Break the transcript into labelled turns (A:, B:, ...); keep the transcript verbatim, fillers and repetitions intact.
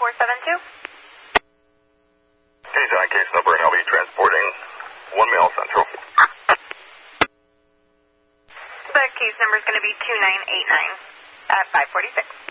A: four seven two.
B: Anytime case number, and I'll be transporting one male central.
A: The case number is going to be two nine eight nine at five forty-six.